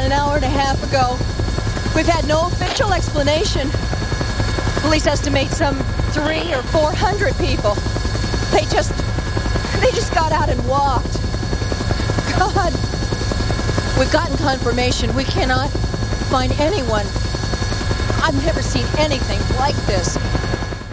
an hour and a half ago. We've had no official explanation. Police estimate some 300 or 400 people. They just got out and walked. God. We've gotten confirmation. We cannot find anyone. I've never seen anything like this.